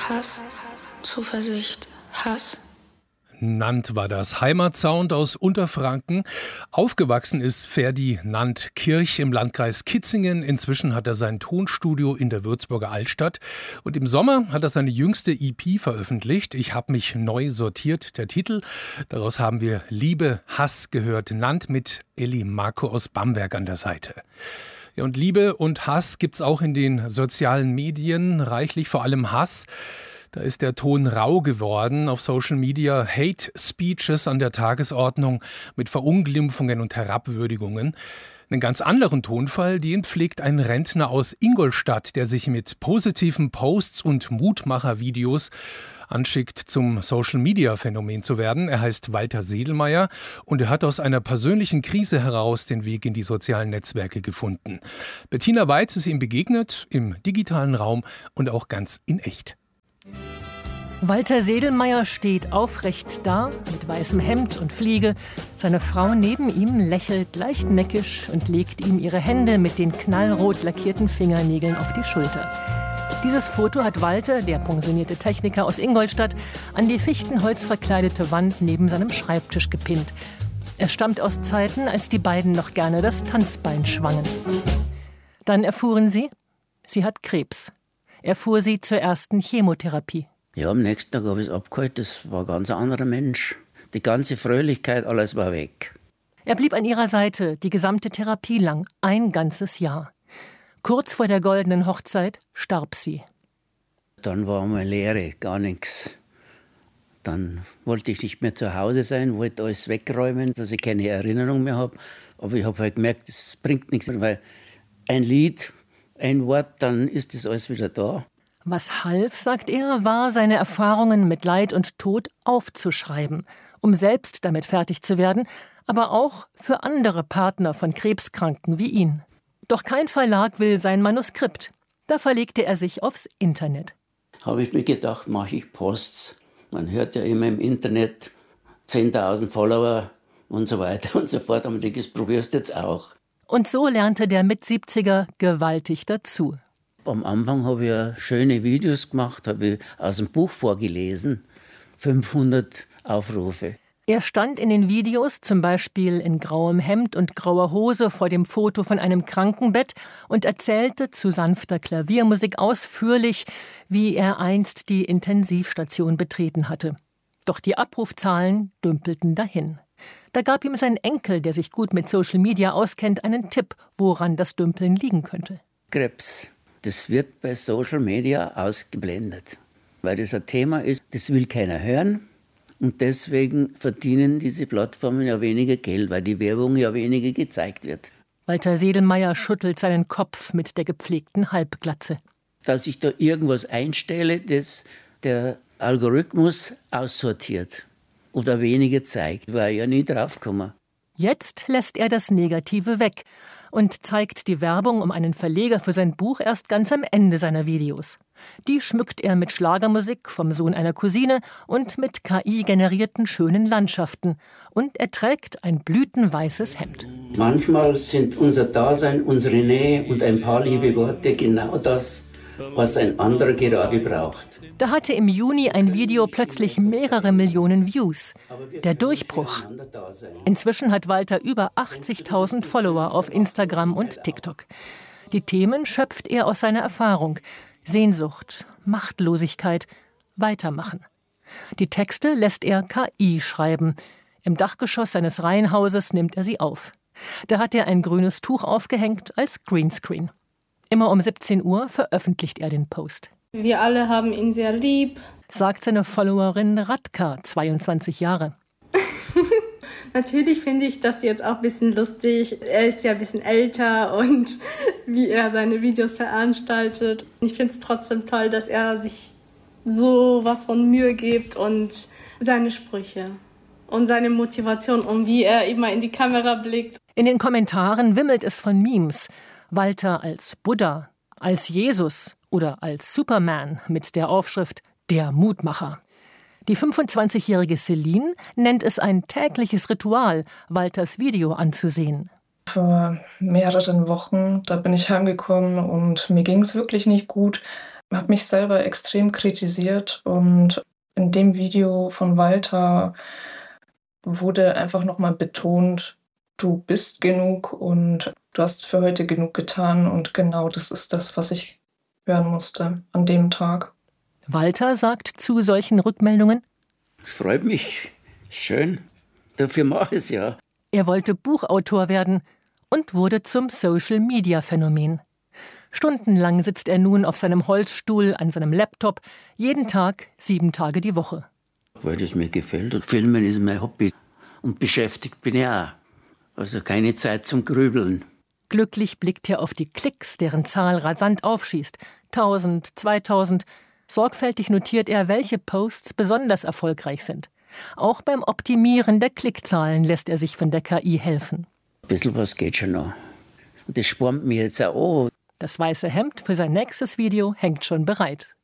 Hass, Zuversicht, Hass. Nant war das, Heimatsound aus Unterfranken. Aufgewachsen ist Ferdi Nant-Kirch im Landkreis Kitzingen. Inzwischen hat er sein Tonstudio in der Würzburger Altstadt. Und im Sommer hat er seine jüngste EP veröffentlicht. Ich habe mich neu sortiert, der Titel. Daraus haben wir Liebe, Hass gehört. Nant mit Elli Marco aus Bamberg an der Seite. Ja, und Liebe und Hass gibt's auch in den sozialen Medien, reichlich, vor allem Hass. Da ist der Ton rau geworden. Auf Social Media Hate Speeches an der Tagesordnung mit Verunglimpfungen und Herabwürdigungen. Einen ganz anderen Tonfall, den pflegt ein Rentner aus Ingolstadt, der sich mit positiven Posts und Mutmachervideos anschickt, zum Social-Media-Phänomen zu werden. Er heißt Walter Sedelmeier und er hat aus einer persönlichen Krise heraus den Weg in die sozialen Netzwerke gefunden. Bettina Weiz ist ihm begegnet, im digitalen Raum und auch ganz in echt. Walter Sedelmeier steht aufrecht da, mit weißem Hemd und Fliege. Seine Frau neben ihm lächelt leicht neckisch und legt ihm ihre Hände mit den knallrot lackierten Fingernägeln auf die Schulter. Dieses Foto hat Walter, der pensionierte Techniker aus Ingolstadt, an die fichtenholzverkleidete Wand neben seinem Schreibtisch gepinnt. Es stammt aus Zeiten, als die beiden noch gerne das Tanzbein schwangen. Dann erfuhren sie hat Krebs. Er fuhr sie zur ersten Chemotherapie. Ja, am nächsten Tag habe ich es abgeholt. Das war ein ganz anderer Mensch. Die ganze Fröhlichkeit, alles war weg. Er blieb an ihrer Seite die gesamte Therapie lang, ein ganzes Jahr. Kurz vor der goldenen Hochzeit starb sie. Dann war einmal Leere, gar nichts. Dann wollte ich nicht mehr zu Hause sein, wollte alles wegräumen, dass ich keine Erinnerung mehr habe. Aber ich habe halt gemerkt, das bringt nichts, weil ein Lied, ein Wort, dann ist das alles wieder da. Was half, sagt er, war, seine Erfahrungen mit Leid und Tod aufzuschreiben, um selbst damit fertig zu werden, aber auch für andere Partner von Krebskranken wie ihn. Doch kein Verlag will sein Manuskript. Da verlegte er sich aufs Internet. Habe ich mir gedacht, mache ich Posts. Man hört ja immer im Internet 10.000 Follower und so weiter und so fort. Aber ich denke, das probierst du jetzt auch. Und so lernte der Mit-70er gewaltig dazu. Am Anfang habe ich ja schöne Videos gemacht, habe ich aus dem Buch vorgelesen. 500 Aufrufe. Er stand in den Videos zum Beispiel in grauem Hemd und grauer Hose vor dem Foto von einem Krankenbett und erzählte zu sanfter Klaviermusik ausführlich, wie er einst die Intensivstation betreten hatte. Doch die Abrufzahlen dümpelten dahin. Da gab ihm sein Enkel, der sich gut mit Social Media auskennt, einen Tipp, woran das Dümpeln liegen könnte. Krebs, das wird bei Social Media ausgeblendet, weil das ein Thema ist, das will keiner hören. Und deswegen verdienen diese Plattformen ja weniger Geld, weil die Werbung ja weniger gezeigt wird. Walter Sedelmeier schüttelt seinen Kopf mit der gepflegten Halbglatze. Dass ich da irgendwas einstelle, das der Algorithmus aussortiert oder weniger zeigt, war ja nie draufgekommen. Jetzt lässt er das Negative weg und zeigt die Werbung um einen Verleger für sein Buch erst ganz am Ende seiner Videos. Die schmückt er mit Schlagermusik vom Sohn einer Cousine und mit KI-generierten schönen Landschaften. Und er trägt ein blütenweißes Hemd. Manchmal sind unser Dasein, unsere Nähe und ein paar liebe Worte genau das, was ein anderer gerade braucht. Da hatte im Juni ein Video plötzlich mehrere Millionen Views. Der Durchbruch. Inzwischen hat Walter über 80.000 Follower auf Instagram und TikTok. Die Themen schöpft er aus seiner Erfahrung. Sehnsucht, Machtlosigkeit, Weitermachen. Die Texte lässt er KI schreiben. Im Dachgeschoss seines Reihenhauses nimmt er sie auf. Da hat er ein grünes Tuch aufgehängt als Greenscreen. Immer um 17 Uhr veröffentlicht er den Post. Wir alle haben ihn sehr lieb, sagt seine Followerin Radka, 22 Jahre. Natürlich finde ich das jetzt auch ein bisschen lustig. Er ist ja ein bisschen älter und wie er seine Videos veranstaltet. Ich finde es trotzdem toll, dass er sich so was von Mühe gibt und seine Sprüche und seine Motivation und wie er immer in die Kamera blickt. In den Kommentaren wimmelt es von Memes. Walter als Buddha, als Jesus oder als Superman mit der Aufschrift »Der Mutmacher«. Die 25-jährige Celine nennt es ein tägliches Ritual, Walters Video anzusehen. Vor mehreren Wochen, da bin ich heimgekommen und mir ging es wirklich nicht gut. habe mich selber extrem kritisiert und in dem Video von Walter wurde einfach nochmal betont, du bist genug und du hast für heute genug getan und genau das ist das, was ich hören musste an dem Tag. Walter sagt zu solchen Rückmeldungen: Es freut mich. Schön. Dafür mache ich es ja. Er wollte Buchautor werden und wurde zum Social-Media-Phänomen. Stundenlang sitzt er nun auf seinem Holzstuhl an seinem Laptop, jeden Tag, 7 Tage die Woche. Weil das mir gefällt. Und Filmen ist mein Hobby. Und beschäftigt bin ich auch. Also keine Zeit zum Grübeln. Glücklich blickt er auf die Klicks, deren Zahl rasant aufschießt. 1000, 2000. Sorgfältig notiert er, welche Posts besonders erfolgreich sind. Auch beim Optimieren der Klickzahlen lässt er sich von der KI helfen. Ein bisschen was geht schon noch. Und das spornt mir jetzt auch an. Das weiße Hemd für sein nächstes Video hängt schon bereit.